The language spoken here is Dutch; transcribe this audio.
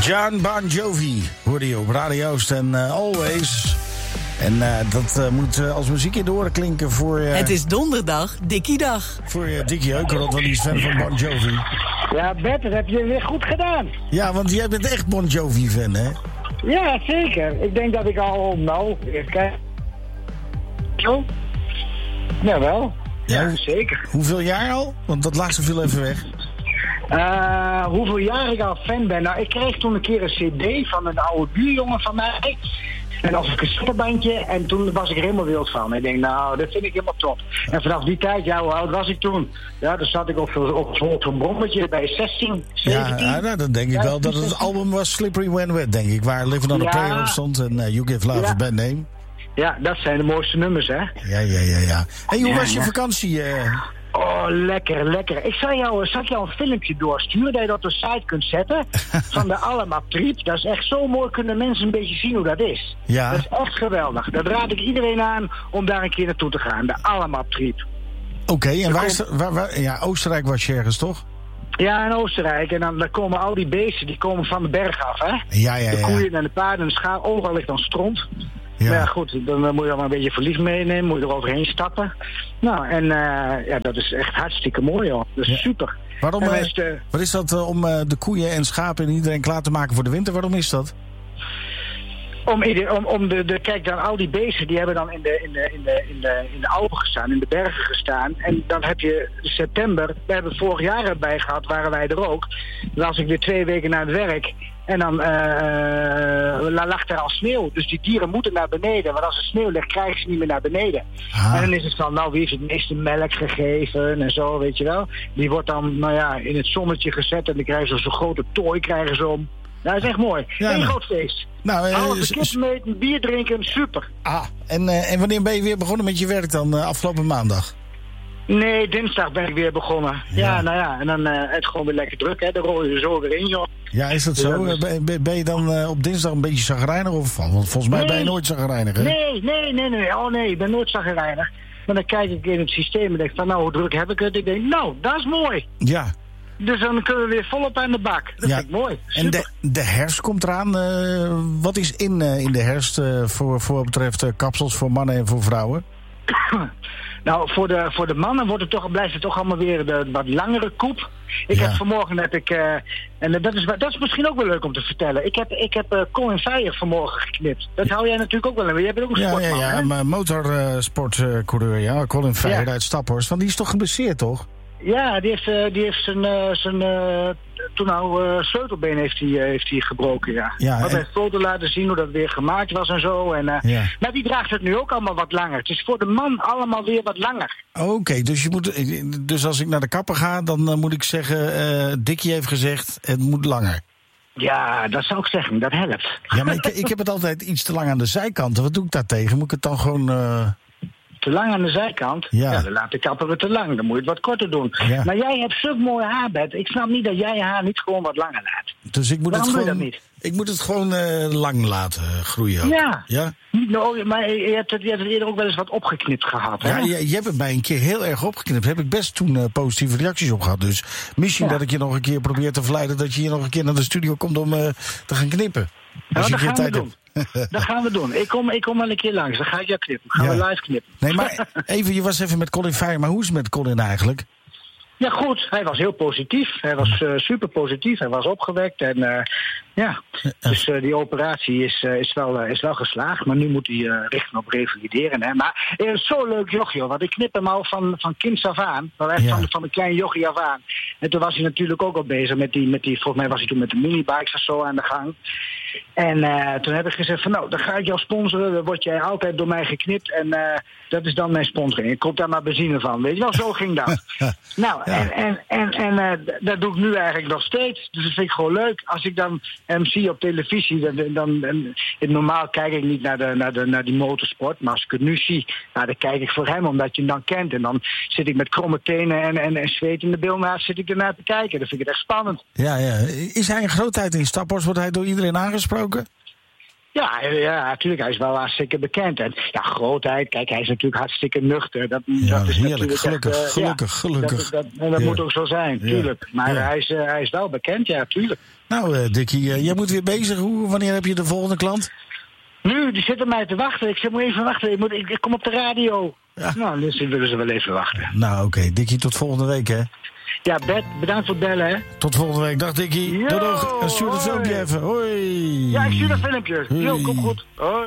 John Bon Jovi hoorde je op Radio Oost en Always. En dat moet als muziek in de oren klinken voor... Het is donderdag, Dikkiedag. Voor Dickie Heukerot, want die is fan van Bon Jovi. Ja, Bert, dat heb je weer goed gedaan. Ja, want jij bent echt Bon Jovi-fan, hè? Ja, zeker. Ik denk dat ik al, even kijken. Zo? Jawel. Ja, zeker. Hoeveel jaar al? Want dat laatste viel even weg. Hoeveel jaar ik al fan ben? Nou, ik kreeg toen een keer een cd van een oude buurjongen van mij. En als een cassettebandje. En toen was ik er helemaal wild van. Ik denk, nou, dat vind ik helemaal top. En vanaf die tijd, ja, hoe oud was ik toen? Ja, dan zat ik op zo'n brommetje bij 16, 17. Ja, nou, dan denk ik wel dat het album was Slippery When Wet, denk ik. Waar Living on a Prayer op stond en You Give Love a Bad Name. Ja, dat zijn de mooiste nummers, hè? Ja. Hey, hoe was je vakantie? Oh, lekker. Ik zal jou een filmpje doorsturen dat je dat op de site kunt zetten. Van de Allemap Trip. Dat is echt zo mooi, kunnen mensen een beetje zien hoe dat is. Ja. Dat is echt geweldig. Dat raad ik iedereen aan om daar een keer naartoe te gaan. De Allemap Trip. Oké, en waar ja, Oostenrijk was je ergens, toch? Ja, in Oostenrijk. En dan komen al die beesten, die komen van de berg af, hè? Ja. De koeien en de paarden en de schaap. Overal ligt dan stront. Ja. Maar ja, goed, dan moet je dan maar een beetje verliefd meenemen. Moet je er overheen stappen. Nou, en ja, dat is echt hartstikke mooi, joh. Dat is super. Waarom, wat is dat om de koeien en schapen en iedereen klaar te maken voor de winter? Waarom is dat? Kijk dan, al die beesten die hebben dan in de Alpen gestaan, in de bergen gestaan. En dan heb je september, we hebben het vorig jaar erbij gehad, waren wij er ook. Dan was ik weer 2 weken naar het werk. En dan lag er al sneeuw. Dus die dieren moeten naar beneden. Want als er sneeuw ligt, krijgen ze niet meer naar beneden. En dan is het van, nou, wie heeft het meeste melk gegeven en zo, weet je wel. Die wordt dan, nou ja, in het zonnetje gezet. En dan krijgen ze zo'n grote tooi krijgen ze om. Nou, dat is echt mooi. Ja, een groot feest. Nou, alles kip meten, bier drinken, super. En wanneer ben je weer begonnen met je werk dan? Afgelopen maandag? Nee, dinsdag ben ik weer begonnen. Ja, nou ja, en dan het gewoon weer lekker druk, hè. Dan rol je er zo weer in, joh. Ja, is dat zo? Ben je dan op dinsdag een beetje chagrijnig? Of want volgens mij ben je nooit chagrijnig, hè? Nee. Oh nee, ik ben nooit chagrijnig. Maar dan kijk ik in het systeem en denk van, nou, hoe druk heb ik het? Ik denk, nou, dat is mooi. Ja. Dus dan kunnen we weer volop aan de bak. Dat vind ik mooi. Super. En de herfst komt eraan. Wat is in de herfst voor wat betreft kapsels voor mannen en voor vrouwen? Nou, voor de mannen blijft het toch allemaal weer de wat langere koep. Vanmorgen en dat is misschien ook wel leuk om te vertellen. Ik heb Colin Feyer vanmorgen geknipt. Dat hou jij natuurlijk ook wel in. Jij bent ook een sportman, hè? Ja, motorsportcoureur, ja. Colin Feyer uit Staphorst. Want die is toch geblesseerd, toch? Ja, die heeft zijn sleutelbeen heeft hij gebroken, ja. Had hij een foto laten zien hoe dat weer gemaakt was en zo. Maar die draagt het nu ook allemaal wat langer. Het is voor de man allemaal weer wat langer. Oké, dus als ik naar de kapper ga, dan moet ik zeggen, Dickie heeft gezegd, het moet langer. Ja, dat zou ik zeggen, dat helpt. Ja, maar ik heb het altijd iets te lang aan de zijkanten. Wat doe ik daar tegen? Moet ik het dan gewoon... Te lang aan de zijkant? Ja, dan laat de kapper het te lang. Dan moet je het wat korter doen. Ja. Maar jij hebt zulk mooi haar, Bert. Ik snap niet dat jij je haar niet gewoon wat langer laat. Dus ik moet Waarom het gewoon... doe je dat niet? Ik moet het gewoon lang laten groeien ook. Ja? Nou, maar je hebt het eerder ook wel eens wat opgeknipt gehad, hè? Ja, je hebt het mij een keer heel erg opgeknipt. Heb ik best toen positieve reacties op gehad. Dus misschien dat ik je nog een keer probeer te verleiden... dat je hier nog een keer naar de studio komt om te gaan knippen. Als dat gaan we doen. Dat gaan we doen. Ik kom wel een keer langs. Dan ga ik jou knippen. Gaan we live knippen. Nee, maar even, je was even met Colin Feyer. Maar hoe is het met Colin eigenlijk? Ja, goed. Hij was heel positief. Hij was super positief. Hij was opgewekt. En dus die operatie is wel geslaagd. Maar nu moet hij richten op revalideren. Hè. Maar het is zo leuk jochie, hoor. Want ik knip hem al van kinds af aan. Van een klein jochie af aan. En toen was hij natuurlijk ook al bezig met die volgens mij was hij toen met de minibikes of zo aan de gang. En toen heb ik gezegd van, nou, dan ga ik jou sponsoren. Dan word jij altijd door mij geknipt. En dat is dan mijn sponsoring. Ik koop daar maar benzine van. Weet je wel, zo ging dat. Nou, en dat doe ik nu eigenlijk nog steeds. Dus dat vind ik gewoon leuk. Als ik dan hem zie op televisie, dan normaal kijk ik niet naar die motorsport. Maar als ik het nu zie, dan kijk ik voor hem, omdat je hem dan kent. En dan zit ik met kromme tenen en zweet in de bil naast, zit ik ernaar te kijken. Dan vind ik het echt spannend. Ja. Is hij een grootheid in Staphorst? Wordt hij door iedereen aangesproken? Ja, natuurlijk. Hij is wel hartstikke bekend. En ja, grootheid. Kijk, hij is natuurlijk hartstikke nuchter. Dat is heerlijk. Gelukkig. Dat moet ook zo zijn, tuurlijk. Maar hij is wel bekend, ja, tuurlijk. Nou, Dickie, jij moet weer bezig. Wanneer heb je de volgende klant? Nu, die zitten mij te wachten. Ik zeg, moet even wachten. Ik kom op de radio. Ja. Nou, dus willen ze wel even wachten. Nou, oké. Dickie, tot volgende week, hè? Ja, Bert, bedankt voor het bellen, hè. Tot volgende week. Dag, Dickie. Doei. En stuur het filmpje even. Hoi. Ja, ik stuur dat filmpje. Jo, kom goed. Hoi.